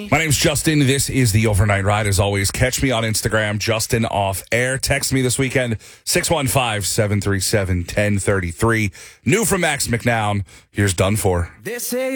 me. My name's Justin. This is the Overnight Ride. As always, catch me on Instagram, Justin Off Air. Text me this weekend, 615-737-1033. New from Max McNown. Here's Done For. They say